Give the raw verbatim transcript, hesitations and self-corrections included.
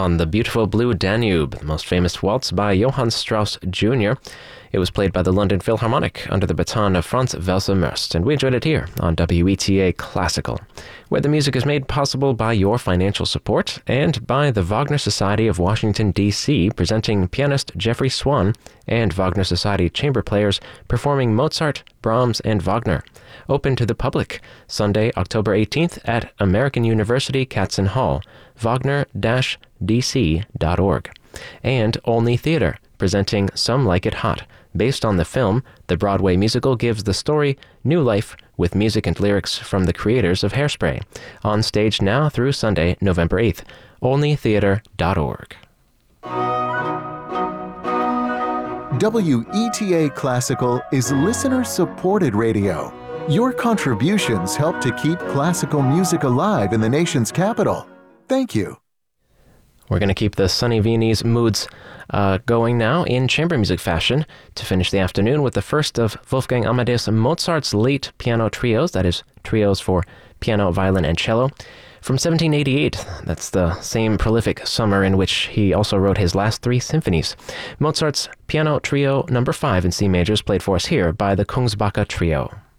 on the Beautiful Blue Danube, the most famous waltz by Johann Strauss Junior It was played by the London Philharmonic under the baton of Franz Welser-Möst, and we enjoyed it here on W E T A Classical, where the music is made possible by your financial support and by the Wagner Society of Washington, D C, presenting pianist Jeffrey Swan and Wagner Society chamber players performing Mozart, Brahms, and Wagner. Open to the public, Sunday, October eighteenth at American University Katzen Hall, wagner dash d c dot org. And Olney Theater, presenting Some Like It Hot. Based on the film, the Broadway musical gives the story new life with music and lyrics from the creators of Hairspray. On stage now through Sunday, November eighth. olney theater dot org. W E T A Classical is listener-supported radio. Your contributions help to keep classical music alive in the nation's capital. Thank you. We're going to keep the sunny Viennese moods uh, going now in chamber music fashion to finish the afternoon with the first of Wolfgang Amadeus Mozart's late piano trios, that is, trios for piano, violin, and cello. From seventeen eighty-eight, that's the same prolific summer in which he also wrote his last three symphonies. Mozart's Piano Trio number five in C major is played for us here by the Kungsbacka Trio.